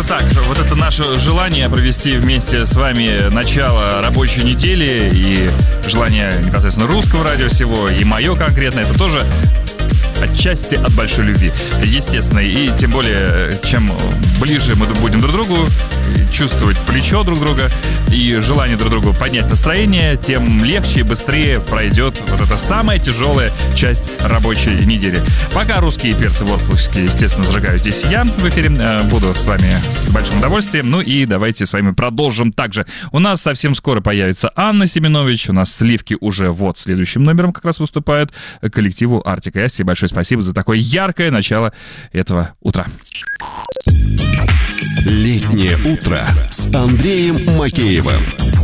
так, вот это наше желание провести вместе с вами начало рабочей недели и желание непосредственно русского радио всего, и мое конкретно, это тоже отчасти от большой любви, естественно. И тем более, чем ближе мы будем друг к другу, чувствовать плечо друг друга и желание друг другу поднять настроение, тем легче и быстрее пройдет вот эта самая тяжелая часть рабочей недели. Пока русские перцы в отпуске, естественно, зажигаю здесь я в эфире. Буду с вами с большим удовольствием. Ну и давайте с вами продолжим также. У нас совсем скоро появится Анна Семенович. У нас сливки уже вот следующим номером как раз выступают коллективу Артика. Я себе большое спасибо за такое яркое начало этого утра. Летнее утро с Андреем Макеевым.